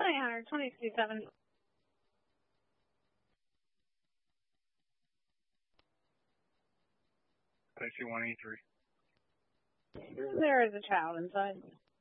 900, 22.7. I see 183. There is a child inside.